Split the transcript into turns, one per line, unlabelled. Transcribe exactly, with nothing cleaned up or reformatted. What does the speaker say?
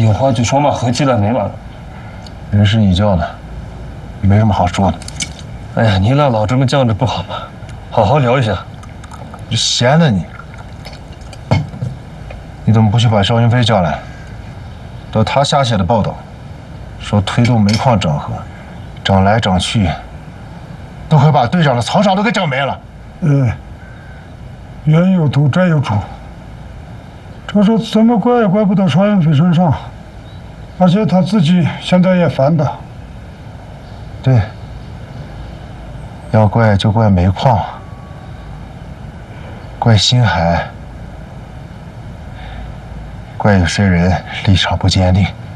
有话就说嘛，和气了没完了。
人是你叫的，没什么好说的。
哎呀，你俩老这么犟着不好吗？好好聊一下。
就闲的你，你怎么不去把邵云飞叫来？照他瞎写的报道，说推动煤矿整合，整来整去，都快把队长的草场都给整没了。
哎，冤有头债有主，这事怎么怪也怪不到邵云飞身上，而且他自己现在也烦的。
对，要怪就怪煤矿，怪新海，怪有些人立场不坚定。